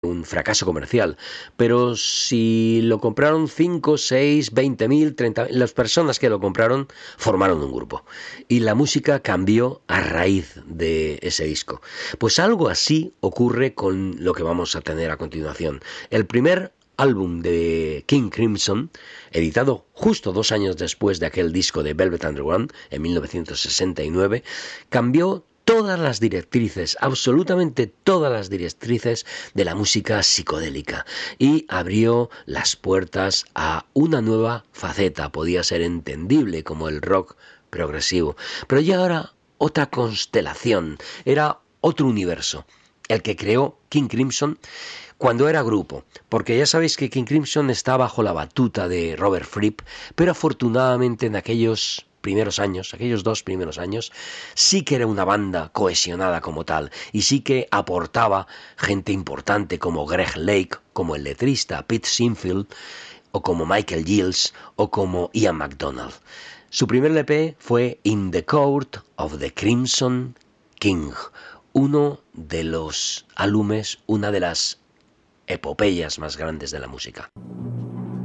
un fracaso comercial, pero si lo compraron 5, 6, 20.000, 30.000, las personas que lo compraron formaron un grupo y la música cambió a raíz de ese disco. Pues algo así ocurre con lo que vamos a tener a continuación. El primer álbum de King Crimson, editado justo 2 años después de aquel disco de Velvet Underground, en 1969, cambió todas las directrices, absolutamente todas las directrices de la música psicodélica y abrió las puertas a una nueva faceta. Podía ser entendible como el rock progresivo, pero ya ahora otra constelación, era otro universo, el que creó King Crimson cuando era grupo, porque ya sabéis que King Crimson está bajo la batuta de Robert Fripp, pero afortunadamente en aquellos primeros años, aquellos 2 primeros años, sí que era una banda cohesionada como tal, y sí que aportaba gente importante como Greg Lake, como el letrista Pete Sinfield, o como Michael Giles, o como Ian MacDonald. Su primer LP fue In the Court of the Crimson King, uno de los álbumes, una de las epopeyas más grandes de la música.